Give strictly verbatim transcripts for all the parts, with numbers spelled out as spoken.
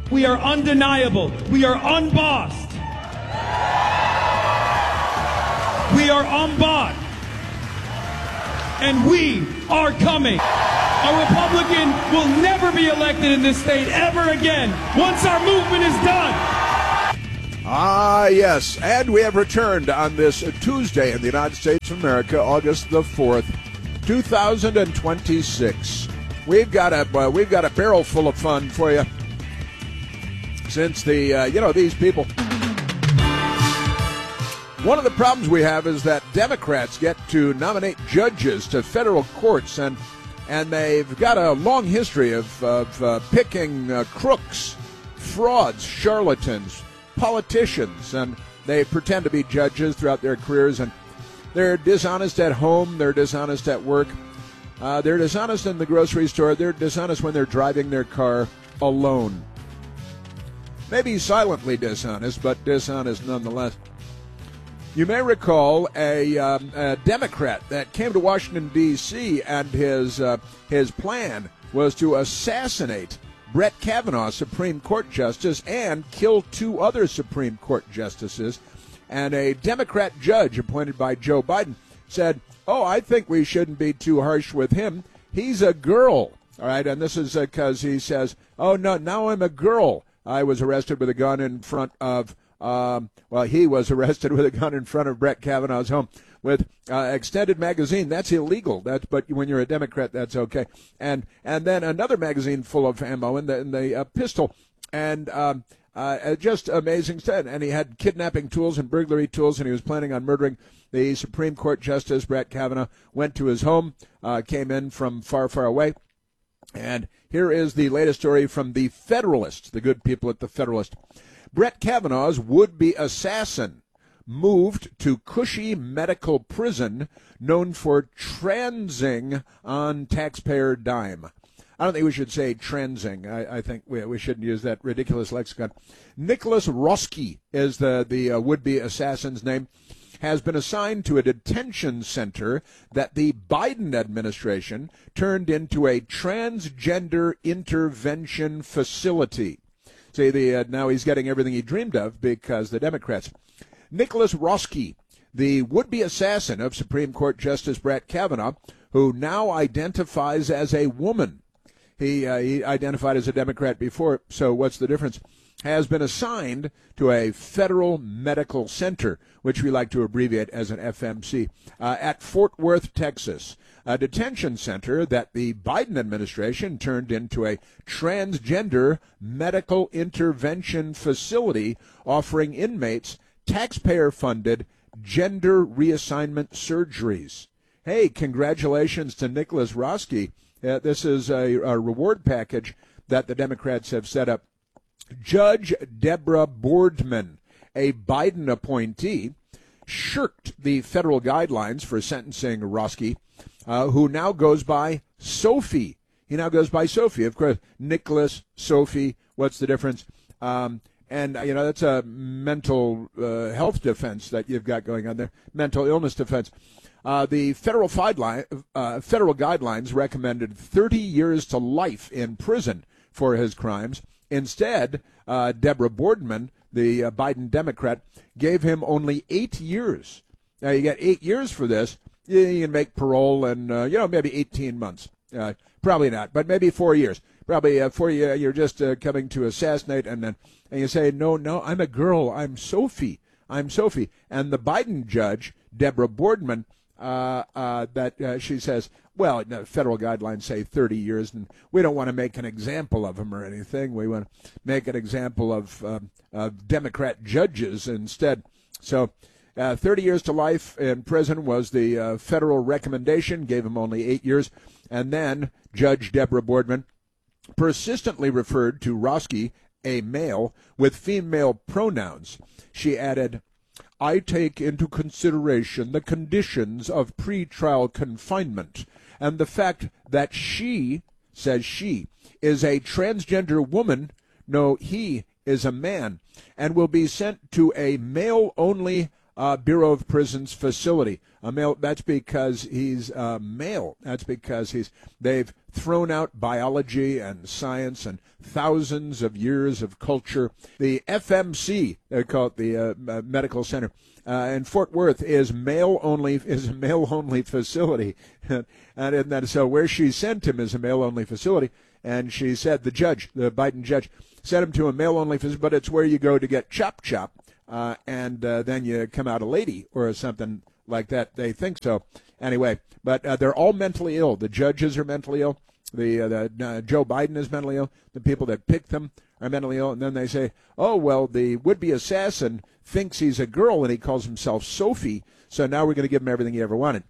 We are undeniable. We are unbossed. We are unbought. And we are coming. A Republican will never be elected in this state ever again once our movement is done. Ah, yes. And we have returned on this Tuesday in the United States of America, August the fourth, two thousand twenty-six. We've got a uh, we've got a barrel full of fun for you. Since the uh, you know these people, one of the problems we have is that Democrats get to nominate judges to federal courts, and and they've got a long history of of uh, picking uh, crooks, frauds, charlatans, politicians, and they pretend to be judges throughout their careers, and they're dishonest at home, they're dishonest at work, uh, they're dishonest in the grocery store, they're dishonest when they're driving their car alone. Maybe silently dishonest, but dishonest nonetheless. You may recall a, um, a Democrat that came to Washington, D C, and his uh, his plan was to assassinate Brett Kavanaugh, Supreme Court Justice, and kill two other Supreme Court justices. And a Democrat judge appointed by Joe Biden said, oh, I think we shouldn't be too harsh with him. He's a girl. All right, and this is because he says, oh, no, now I'm a girl. I was arrested with a gun in front of, um, well, he was arrested with a gun in front of Brett Kavanaugh's home with uh, extended magazine. That's illegal. That's but when you're a Democrat, that's okay. And and then another magazine full of ammo in the in the uh, pistol, and um, uh, just amazing stuff. And he had kidnapping tools and burglary tools, and he was planning on murdering the Supreme Court Justice Brett Kavanaugh. Went to his home, uh, came in from far, far away. And here is the latest story from the Federalist, the good people at the Federalist. Brett Kavanaugh's would-be assassin moved to Cushy Medical Prison, known for transing on taxpayer dime. I don't think we should say transing. I, I think we, we shouldn't use that ridiculous lexicon. Nicholas Roski is the, the uh, would-be assassin's name. Has been assigned to a detention center that the Biden administration turned into a transgender intervention facility. See, the, uh, now he's getting everything he dreamed of because the Democrats. Nicholas Roski, the would-be assassin of Supreme Court Justice Brett Kavanaugh, who now identifies as a woman. He, uh, he identified as a Democrat before, so what's the difference? Has been assigned to a federal medical center, which we like to abbreviate as an F M C, uh, at Fort Worth, Texas, a detention center that the Biden administration turned into a transgender medical intervention facility offering inmates taxpayer-funded gender reassignment surgeries. Hey, congratulations to Nicholas Roski. Uh, this is a, a reward package that the Democrats have set up. Judge Deborah Boardman, a Biden appointee, shirked the federal guidelines for sentencing Roski, uh, who now goes by Sophie. He now goes by Sophie. Of course, Nicholas, Sophie, what's the difference? Um, and, you know, that's a mental uh, health defense that you've got going on there, mental illness defense. Uh, the federal, uh, federal guidelines recommended thirty years to life in prison for his crimes. Instead, uh, Deborah Boardman, the uh, Biden Democrat, gave him only eight years. Now, you get eight years for this. You, you can make parole in, uh, you know, maybe eighteen months. Uh, probably not, but maybe four years. Probably uh, four years, you're just uh, coming to assassinate, and then and you say, no, no, I'm a girl. I'm Sophie. I'm Sophie. And the Biden judge, Deborah Boardman, uh, uh, that uh, she says, well, the federal guidelines say thirty years, and we don't want to make an example of him or anything. We want to make an example of, um, of Democrat judges instead. So uh, thirty years to life in prison was the uh, federal recommendation, gave him only eight years. And then Judge Deborah Boardman persistently referred to Roski, a male, with female pronouns. She added, I take into consideration the conditions of pretrial confinement and the fact that she, says she, is a transgender woman, no, he is a man, and will be sent to a male-only uh, Bureau of Prisons facility. A male. That's because he's uh, male. That's because he's. They've thrown out biology and science and thousands of years of culture. The F M C, they call it the uh, Medical Center uh, in Fort Worth, is male only. Is a male only facility, and, and then so where she sent him is a male only facility. And she said the judge, the Biden judge, sent him to a male only facility, but it's where you go to get chop chop, uh, and uh, then you come out a lady or something like that. They think so. Anyway, but uh, they're all mentally ill. The judges are mentally ill. The, uh, the uh, Joe Biden is mentally ill. The people that picked them are mentally ill. And then they say, oh, well, the would-be assassin thinks he's a girl and he calls himself Sophie, so now we're going to give him everything he ever wanted.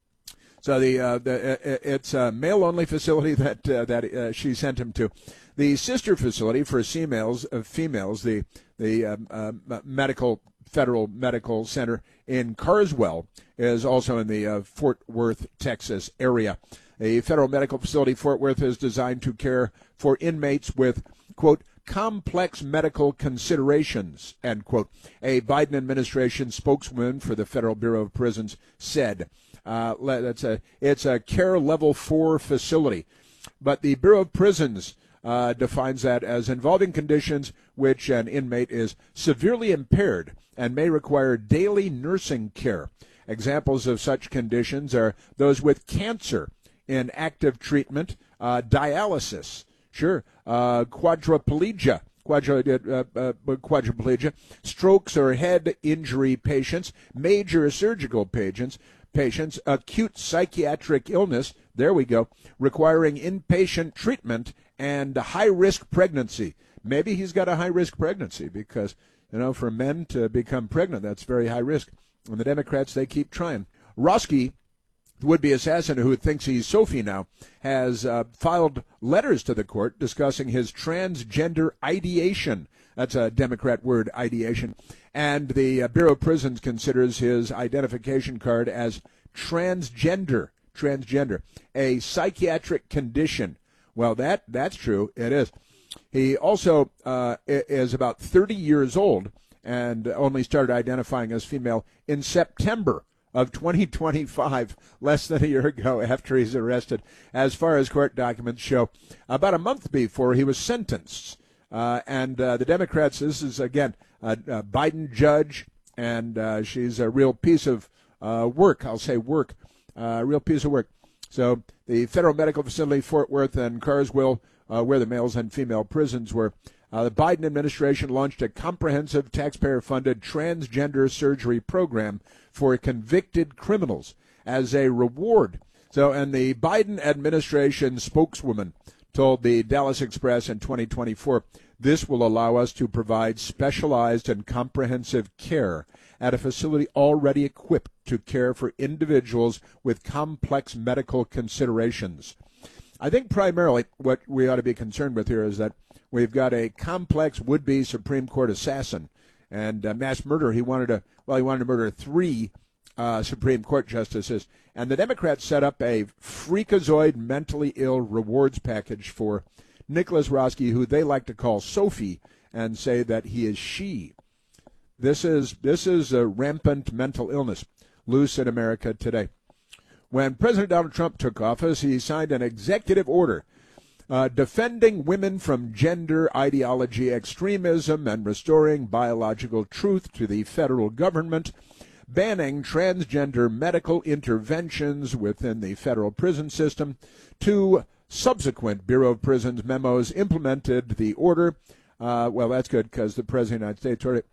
So the, uh, the uh, it's a male-only facility that uh, that uh, she sent him to. The sister facility for females, uh, females the the um, uh, medical Federal Medical Center in Carswell is also in the uh, Fort Worth, Texas area. A federal medical facility, Fort Worth, is designed to care for inmates with, quote, complex medical considerations, end quote. A Biden administration spokeswoman for the Federal Bureau of Prisons said. Uh, that's a, it's a care level four facility. But the Bureau of Prisons uh, defines that as involving conditions which an inmate is severely impaired and may require daily nursing care. Examples of such conditions are those with cancer in active treatment, uh, dialysis, sure, uh, quadriplegia, quadri, uh, uh, quadriplegia, strokes or head injury patients, major surgical patients, patients, acute psychiatric illness, there we go, requiring inpatient treatment, and high-risk pregnancy. Maybe he's got a high-risk pregnancy because, you know, for men to become pregnant, that's very high risk. And the Democrats, they keep trying. Roski, the would-be assassin who thinks he's Sophie now, has uh, filed letters to the court discussing his transgender ideation. That's a Democrat word, ideation. And the uh, Bureau of Prisons considers his identification card as transgender, transgender, a psychiatric condition. Well, that that's true. It is. He also uh, is about thirty years old and only started identifying as female in September of twenty twenty-five, less than a year ago after he's arrested, as far as court documents show, about a month before he was sentenced. Uh, and uh, the Democrats, this is, again, a, a Biden judge, and uh, she's a real piece of uh, work, I'll say work, a uh, real piece of work. So the Federal Medical Facility, Fort Worth and Carswell, uh, where the males and female prisons were, uh, the Biden administration launched a comprehensive taxpayer-funded transgender surgery program for convicted criminals as a reward. So, and the Biden administration spokeswoman told the Dallas Express in twenty twenty-four, this will allow us to provide specialized and comprehensive care at a facility already equipped to care for individuals with complex medical considerations. I think primarily what we ought to be concerned with here is that we've got a complex would-be Supreme Court assassin and uh, mass murder. He wanted to, well, he wanted to murder three uh, Supreme Court justices. And the Democrats set up a freakazoid, mentally ill rewards package for Nicholas Roski, who they like to call Sophie, and say that he is she. This is this is a rampant mental illness loose in America today. When President Donald Trump took office, he signed an executive order uh, defending women from gender ideology extremism and restoring biological truth to the federal government, banning transgender medical interventions within the federal prison system. Two subsequent Bureau of Prisons memos implemented the order. Uh, well, that's good because the President of the United States ordered it.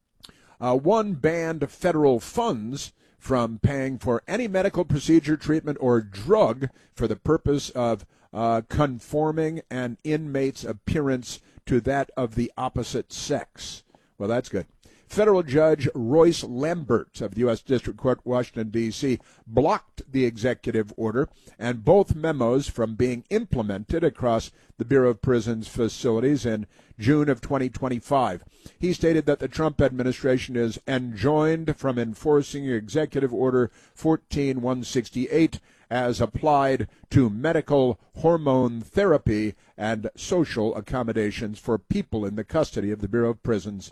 Uh, one banned federal funds from paying for any medical procedure, treatment, or drug for the purpose of uh, conforming an inmate's appearance to that of the opposite sex. Well, that's good. Federal Judge Royce Lambert of the U S District Court, Washington, D C, blocked the executive order and both memos from being implemented across the Bureau of Prisons facilities in June of twenty twenty-five. He stated that the Trump administration is enjoined from enforcing Executive Order fourteen one sixty-eight as applied to medical hormone therapy and social accommodations for people in the custody of the Bureau of Prisons.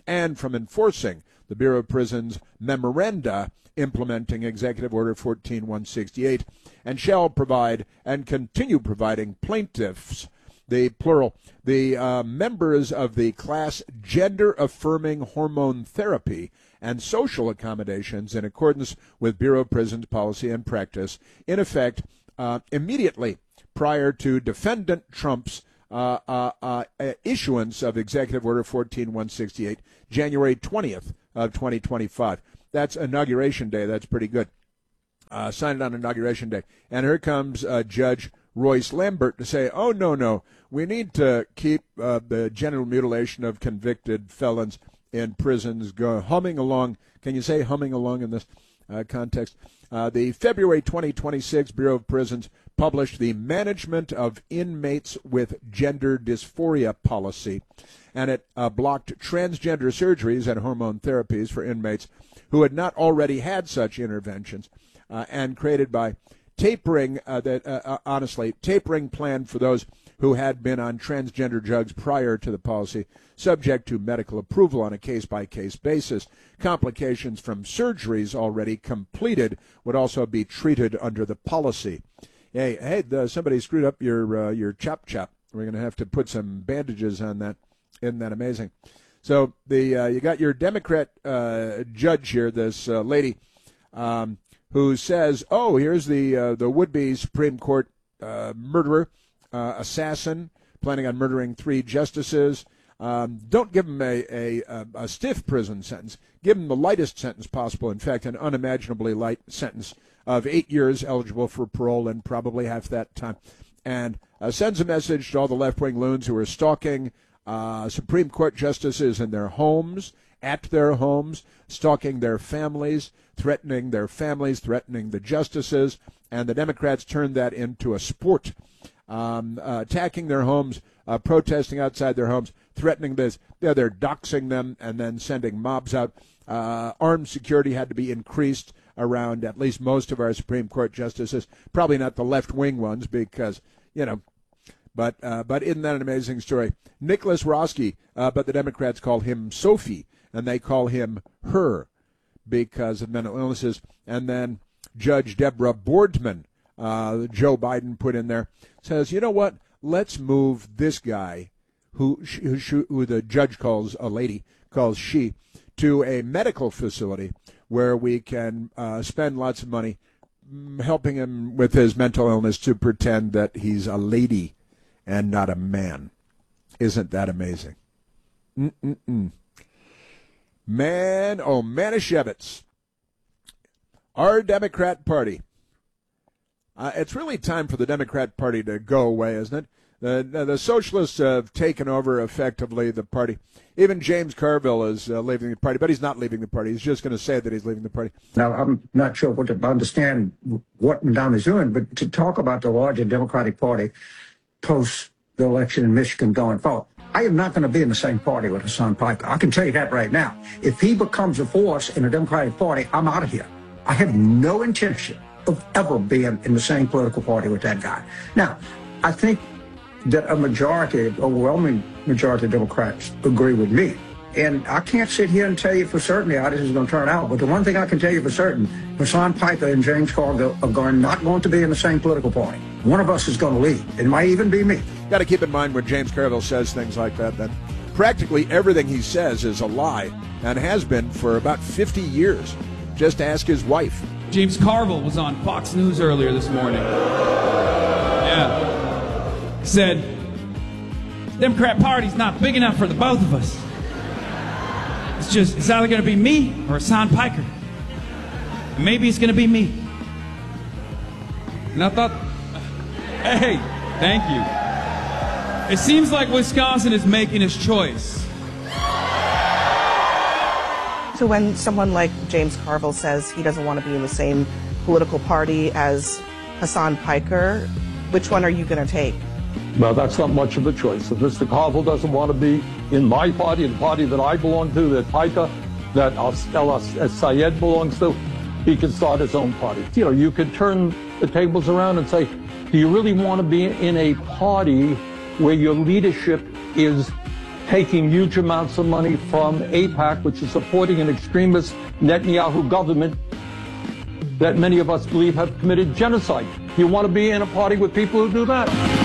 and from enforcing the Bureau of Prisons memoranda implementing Executive Order fourteen one sixty-eight, and shall provide and continue providing plaintiffs, the plural, the uh, members of the class gender-affirming hormone therapy and social accommodations in accordance with Bureau of Prisons policy and practice, in effect uh, immediately prior to Defendant Trump's uh, uh, uh, issuance of Executive Order fourteen one sixty-eight, January twentieth of twenty twenty-five. That's Inauguration Day. That's pretty good. Uh, signed on Inauguration Day. And here comes uh, Judge Royce Lambert to say, oh, no, no, we need to keep uh, the genital mutilation of convicted felons in prisons go humming along. Can you say humming along in this uh, context? Uh, the February twenty twenty-six Bureau of Prisons published the Management of Inmates with Gender Dysphoria Policy, and it uh, blocked transgender surgeries and hormone therapies for inmates who had not already had such interventions, uh, and created by tapering, uh, that uh, uh, honestly, tapering plan for those who had been on transgender drugs prior to the policy, subject to medical approval on a case-by-case basis. Complications from surgeries already completed would also be treated under the policy. Hey, hey, the, somebody screwed up your uh, your chop chop. We're going to have to put some bandages on that. Isn't that amazing? So the uh, you got your Democrat uh, judge here, this uh, lady, um, who says, "Oh, here's the uh, the would-be Supreme Court uh, murderer, uh, assassin, planning on murdering three justices. Um, don't give him a, a a stiff prison sentence. Give him the lightest sentence possible. In fact, an unimaginably light sentence of eight years, eligible for parole, and probably half that time." And uh, sends a message to all the left-wing loons who are stalking Uh, Supreme Court justices in their homes, at their homes, stalking their families, threatening their families, threatening the justices, and the Democrats turned that into a sport, um, uh, attacking their homes, uh, protesting outside their homes, threatening this. They're, they're doxing them and then sending mobs out. Uh, armed security had to be increased around at least most of our Supreme Court justices, probably not the left-wing ones because, you know, But uh, but isn't that an amazing story? Nicholas Roski, uh, but the Democrats call him Sophie, and they call him her because of mental illnesses. And then Judge Deborah Boardman, uh, Joe Biden put in there, says, you know what? Let's move this guy, who, who, who the judge calls a lady, calls she, to a medical facility where we can uh, spend lots of money helping him with his mental illness to pretend that he's a lady and not a man. Isn't that amazing? Mm-mm-mm. Man, oh, Manischewitz. Our Democrat Party. Uh, it's really time for the Democrat Party to go away, isn't it? The, the socialists have taken over effectively the party. Even James Carville is uh, leaving the party, but he's not leaving the party. He's just going to say that he's leaving the party. Now, I'm not sure what to understand what Madame is doing, but to talk about the larger Democratic Party post the election in Michigan going forward, I am not going to be in the same party with Hassan Piker. I can tell you that right now. If he becomes a force in the Democratic Party, I'm out of here. I have no intention of ever being in the same political party with that guy. Now, I think that a majority, overwhelming majority of Democrats agree with me. And I can't sit here and tell you for certain how this is going to turn out, but the one thing I can tell you for certain, Hassan Piker and James Carville are going, not going to be in the same political party. One of us is going to leave. It might even be me. Got to keep in mind when James Carville says things like that, that practically everything he says is a lie and has been for about fifty years. Just ask his wife. James Carville was on Fox News earlier this morning. Yeah. Said, Democrat Party's not big enough for the both of us. It's just, it's either going to be me or Hassan Piker. And maybe it's going to be me. And I thought, hey, thank you. It seems like Wisconsin is making its choice. So when someone like James Carville says he doesn't want to be in the same political party as Hassan Piker, which one are you going to take? Well, that's not much of a choice. If Mister Carville doesn't want to be in my party, the party that I belong to, that Piker, that El Sayed belongs to, he can start his own party. You know, you could turn the tables around and say, do you really want to be in a party where your leadership is taking huge amounts of money from AIPAC, which is supporting an extremist Netanyahu government that many of us believe have committed genocide. You want to be in a party with people who do that?